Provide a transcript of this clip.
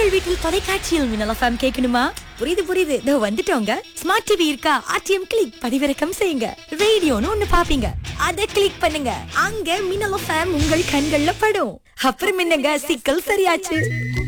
உங்கள் வீட்டில் தொலைக்காட்சியில் மின்னல் எஃப்எம் கேட்கணுமா? புரியுது இதோ வந்துட்டோங்க. ஸ்மார்ட் டிவி இருக்கா? ஆர்டிஎம் கிளிக் பதிவிறக்கம் செய்யுங்க. ரேடியோன்னு ஒண்ணு பாப்பீங்க, அதை கிளிக் பண்ணுங்க. அங்க மின்னல் எஃப்எம் உங்கள் கண்கள்ல படும். அப்புறம் என்னங்க, சிக்கல் சரியாச்சு.